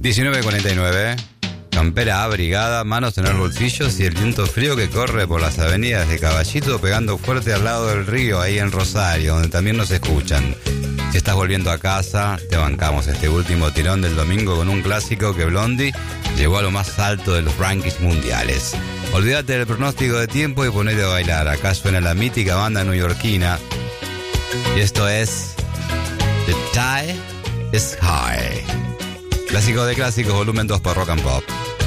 19:49. Campera abrigada, manos en los bolsillos y el viento frío que corre por las avenidas de Caballito pegando fuerte al lado del río, ahí en Rosario, donde también nos escuchan. Si estás volviendo a casa, te bancamos este último tirón del domingo con un clásico que Blondie llevó a lo más alto de los rankings mundiales. Olvídate del pronóstico de tiempo y ponete a bailar. Acá suena la mítica banda neoyorquina. Y esto es The Tide is High. Clásico de clásicos, volumen 2 por Rock and Pop.